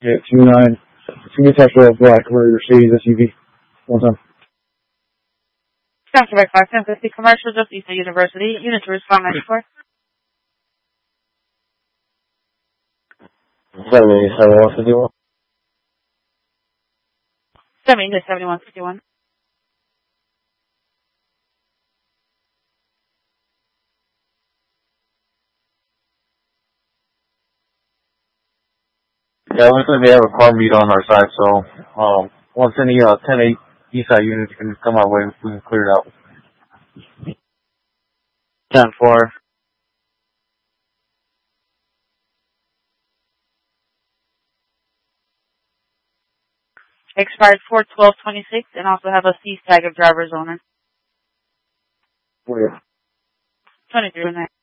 Yeah, 29. Give me a text roll black Mercedes SUV. One time. Capture by 51050 commercial just east of University. Unit to respond 94. 7151. 7151. Yeah, looks like they have a car meet on our side, so once any 10-8 Eastside units can come our way, we can clear it out. 10-4. Expired 4/12/26 and also have a C tag of driver's owner. Where? 23.